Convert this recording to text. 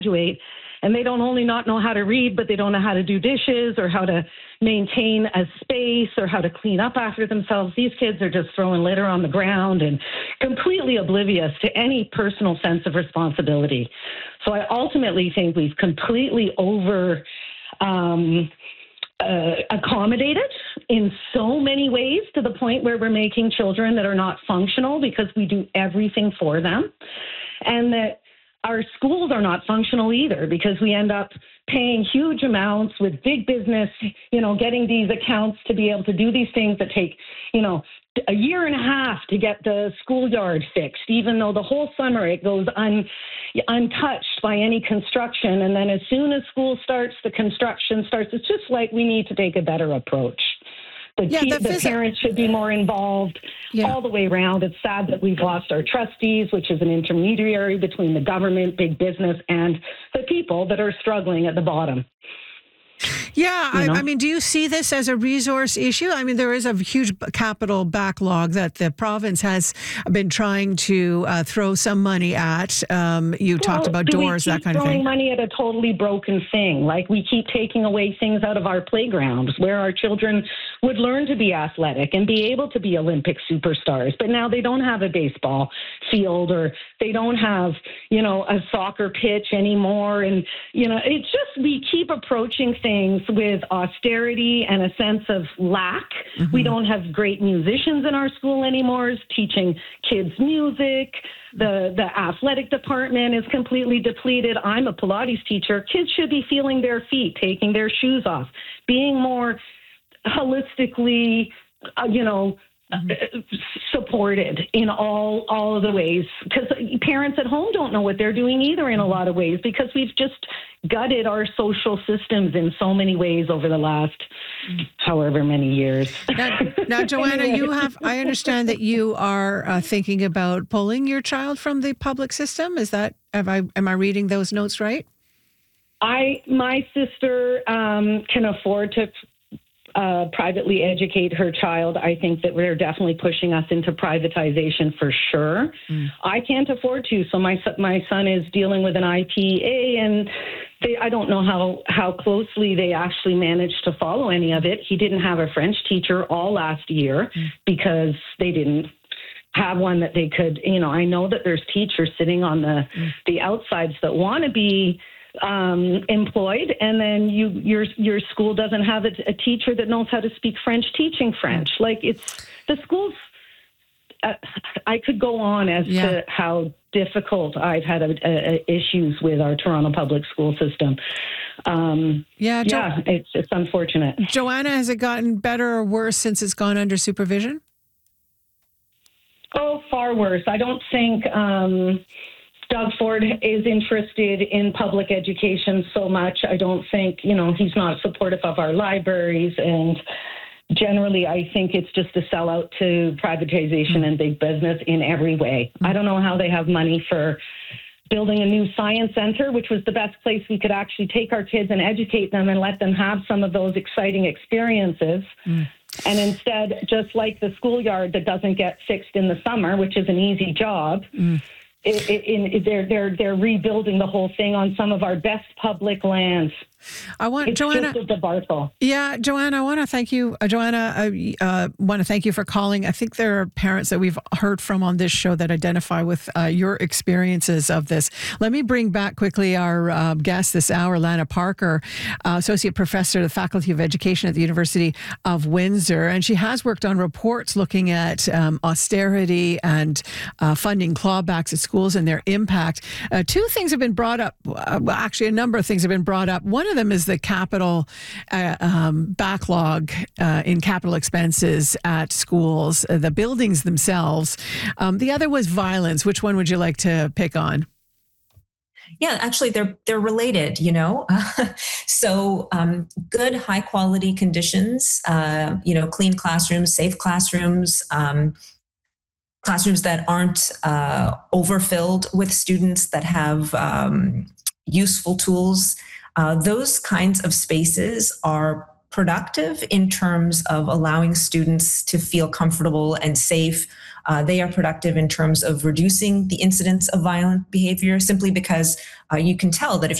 graduate, and they don't only not know how to read, but they don't know how to do dishes or how to maintain a space or how to clean up after themselves. These kids are just throwing litter on the ground and completely oblivious to any personal sense of responsibility. So I ultimately think we've completely accommodated in so many ways, to the point where we're making children that are not functional because we do everything for them, and that our schools are not functional either because we end up paying huge amounts with big business, getting these accounts to be able to do these things that take, a year and a half to get the schoolyard fixed, even though the whole summer it goes untouched by any construction. And then as soon as school starts, the construction starts. It's just like we need to take a better approach. The parents should be more involved all the way around. It's sad that we've lost our trustees, which is an intermediary between the government, big business, and the people that are struggling at the bottom. Yeah, I mean, do you see this as a resource issue? I mean, there is a huge capital backlog that the province has been trying to throw some money at. You talked about doors, that kind of thing. Throwing money at a totally broken thing. Like, we keep taking away things out of our playgrounds where our children would learn to be athletic and be able to be Olympic superstars. But now they don't have a baseball field, or they don't have, a soccer pitch anymore. And, it's just, we keep approaching things with austerity and a sense of lack. Mm-hmm. We don't have great musicians in our school anymore teaching kids music. The athletic department is completely depleted. I'm a Pilates teacher. Kids should be feeling their feet, taking their shoes off, being more holistically, supported in all of the ways, because parents at home don't know what they're doing either in a lot of ways, because we've just gutted our social systems in so many ways over the last however many years. Now, Joanna, I understand that you are thinking about pulling your child from the public system. Am I reading those notes right? My sister can afford to privately educate her child. I think that we're definitely pushing us into privatization for sure. I can't afford to, so my son is dealing with an IPA, and I don't know how closely they actually managed to follow any of it. He didn't have a French teacher all last year because they didn't have one that they could, I know that there's teachers sitting on the outsides that want to be employed, and then your school doesn't have a teacher that knows how to speak French teaching French. Like, it's the schools. I could go on as to how difficult I've had issues with our Toronto public school system. It's unfortunate. Joanna, has it gotten better or worse since it's gone under supervision? Oh, far worse. I don't think Doug Ford is interested in public education so much. I don't think, he's not supportive of our libraries. And generally, I think it's just a sellout to privatization and big business in every way. I don't know how they have money for building a new science center, which was the best place we could actually take our kids and educate them and let them have some of those exciting experiences. And instead, just like the schoolyard that doesn't get fixed in the summer, which is an easy job, they're rebuilding the whole thing on some of our best public lands. It's Joanna, just a debacle. Yeah, Joanna, I want to thank you. Joanna, I want to thank you for calling. I think there are parents that we've heard from on this show that identify with your experiences of this. Let me bring back quickly our guest this hour, Lana Parker, Associate Professor of the Faculty of Education at the University of Windsor. And she has worked on reports looking at austerity and funding clawbacks at schools and their impact. Two things have been brought up. Actually, a number of things have been brought up. One of them is the capital backlog in capital expenses at schools, the buildings themselves. The other was violence. Which one would you like to pick on? Yeah, actually, they're related, So good, high quality conditions, clean classrooms, safe classrooms, classrooms that aren't overfilled with students, that have useful tools. Those kinds of spaces are productive in terms of allowing students to feel comfortable and safe They are productive in terms of reducing the incidence of violent behavior simply because you can tell that if